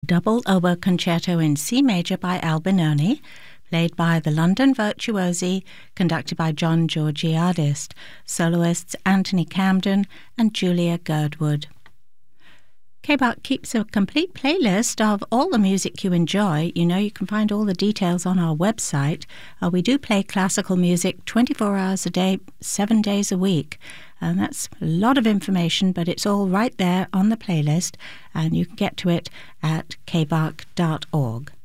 double oboe concerto in C major by Albinoni, played by the London Virtuosi, conducted by John Georgiadis, soloists Anthony Camden and Julia Girdwood. KBARC keeps a complete playlist of all the music you enjoy. You know, you can find all the details on our website. We do play classical music 24 hours a day, 7 days a week. And that's a lot of information, but it's all right there on the playlist, and you can get to it at kbark.org.